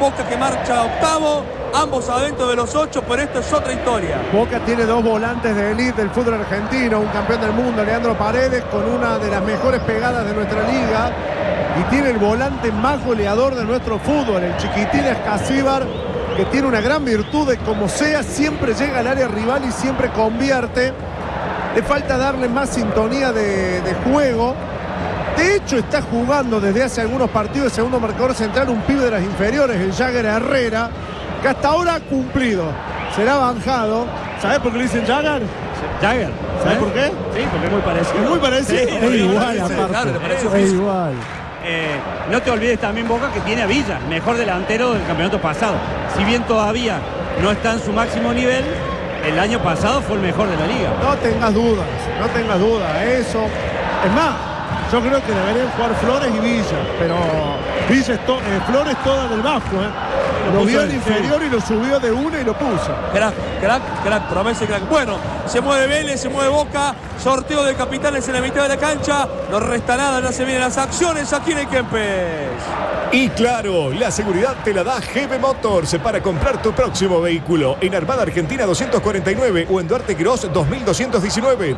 Boca que marcha octavo, ambos adentro de los 8, pero esto es otra historia. Boca tiene dos volantes de élite del fútbol argentino, un campeón del mundo, Leandro Paredes, con una de las mejores pegadas de nuestra liga, y tiene el volante más goleador de nuestro fútbol, el chiquitín Escacíbar, que tiene una gran virtud de como sea, siempre llega al área rival y siempre convierte. Le falta darle más sintonía de juego. De hecho, está jugando desde hace algunos partidos de segundo marcador central un pibe de las inferiores, el Jagger Herrera, que hasta ahora ha cumplido. Será banjado. ¿Sabés por qué le dicen Jagger? Jagger. ¿Sabés por qué? Sí, porque es muy parecido. Es muy parecido. Sí, es igual, aparte. Claro, es igual. No te olvides también, Boca, que tiene a Villa, mejor delantero del campeonato pasado. Si bien todavía no está en su máximo nivel, el año pasado fue el mejor de la liga. No tengas dudas, no tengas dudas. Eso. Es más, yo creo que deberían jugar Flores y Villa, pero Villa Flores toda del bajo, Lo vio en inferior y lo subió de una y lo puso. Crack, promesa y crack. Bueno, se mueve Vélez, se mueve Boca, sorteo de capitanes en la mitad de la cancha, no resta nada, ya se vienen las acciones aquí en el Kempes. Y claro, la seguridad te la da GB Motors para comprar tu próximo vehículo en Armada Argentina 249 o en Duarte Quirós 2219,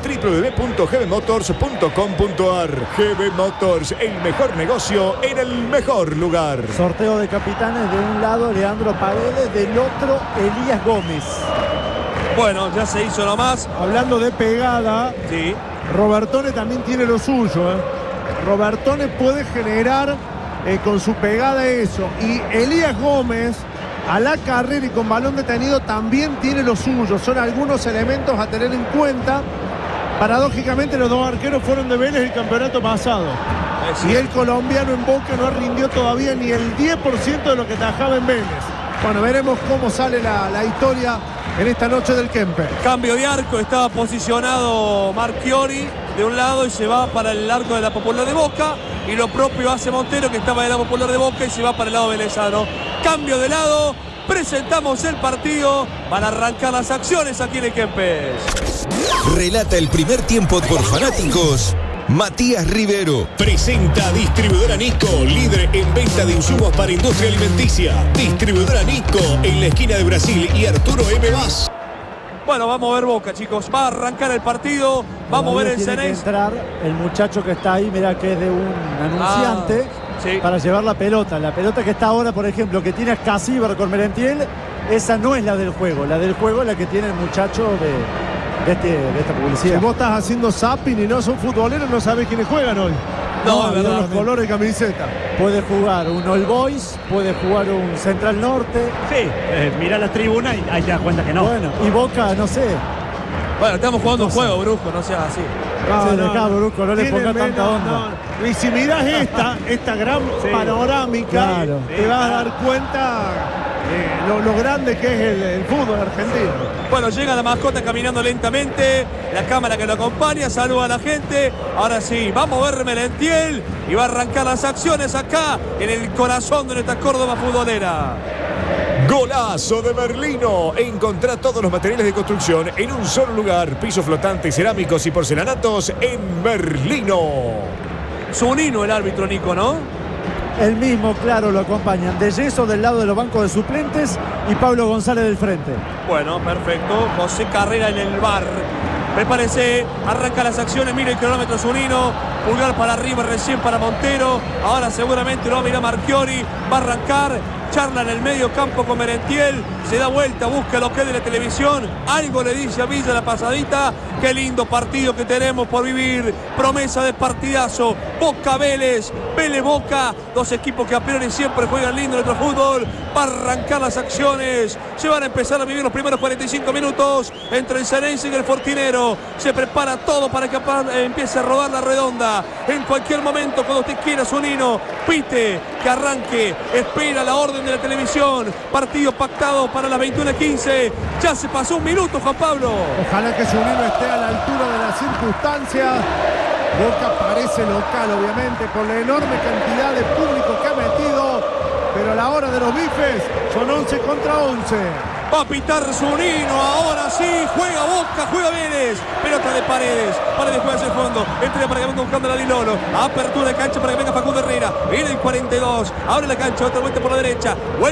www.gbmotors.com.ar. GB Motors, el mejor negocio en el mejor lugar. Sorteo de capitanes, de un lado Leandro Paredes, del otro Elías Gómez. Bueno, ya se hizo nomás. Hablando de pegada, Sí. Robertone también tiene lo suyo, Robertone puede generar con su pegada eso. Y Elías Gómez, a la carrera y con balón detenido, también tiene lo suyo. Son algunos elementos a tener en cuenta. Paradójicamente, los dos arqueros fueron de Vélez el campeonato pasado. Y el colombiano en Boca no rindió todavía ni el 10% de lo que tajaba en Vélez. Bueno, veremos cómo sale la historia en esta noche del Kemper. Cambio de arco, estaba posicionado Marchiori de un lado y se va para el arco de la Popular de Boca, y lo propio hace Montero, que estaba en la Popular de Boca y se va para el lado velezano. Cambio de lado, presentamos el partido, van a arrancar las acciones aquí en el Kempes. Relata el primer tiempo por fanáticos Matías Rivero. Presenta Distribuidora Nisco, líder en venta de insumos para industria alimenticia. Distribuidora Nisco, en la esquina de Brasil y Arturo M. Vaz. Bueno, vamos a ver Boca, chicos. Va a arrancar el partido. Vamos a ver el Tiene que Ceneice. entrar el muchacho que está ahí, mira que es de un anunciante, sí, para llevar la pelota. La pelota que está ahora, por ejemplo, que tiene a Escacíbar con Merentiel, esa no es la del juego. La del juego es la que tiene el muchacho de esta publicidad. Si vos estás haciendo zapping y no son futboleros, no sabés quiénes juegan hoy. No, es verdad. Los colores de camiseta. Puede jugar un All Boys, puede jugar un Central Norte. Sí, mira la tribuna y ahí te das cuenta que no. Bueno, y Boca, no sé. Bueno, estamos jugando un juego, Brusco, no seas así. Dejá, Brusco, no le Tiene ponga tanta menos, onda. no. Y si mirás esta gran panorámica, claro, te vas a dar cuenta lo grande que es el fútbol argentino. Bueno, llega la mascota caminando lentamente, la cámara que lo acompaña, saluda a la gente. Ahora sí, vamos a ver Merentiel y va a arrancar las acciones acá en el corazón de nuestra Córdoba futbolera. Golazo de Merlino. Encontrá todos los materiales de construcción en un solo lugar. Pisos flotantes, cerámicos y porcelanatos en Merlino. Zunino el árbitro, Nico, ¿no? El mismo, claro, lo acompañan. De Yeso del lado de los bancos de suplentes y Pablo González del frente. Bueno, perfecto. José Carrera en el bar. Prepárese, arranca las acciones, mira el cronómetro Zunino, pulgar para arriba recién para Montero, ahora seguramente lo va a mirar Marchiori, va a arrancar, charla en el medio campo con Merentiel, se da vuelta, busca lo que es de la televisión, algo le dice a Villa la pasadita. Qué lindo partido que tenemos por vivir, promesa de partidazo, Boca Vélez, Vélez Boca, dos equipos que a priori siempre juegan lindo en nuestro fútbol. Va a arrancar las acciones, se van a empezar a vivir los primeros 45 minutos entre el Ceneice y el Fortinero. Se prepara todo para que empiece a rodar la redonda. En cualquier momento, cuando usted quiera, Zunino, pite, que arranque, espera la orden de la televisión. Partido pactado para las 21:15. Ya se pasó un minuto, Juan Pablo. Ojalá que Zunino esté a la altura de las circunstancias. Boca parece local, obviamente, por la enorme cantidad de público que ha metido. Pero a la hora de los bifes son 11 contra 11. Va a pitar Zunino, ahora sí, juega Boca, juega Vélez. Pelota de Paredes, Paredes juega hacia el fondo, entrega para que venga buscando la Dilolo. Apertura de cancha para que venga Facundo Herrera. Viene el 42, abre la cancha, otra vuelta por la derecha.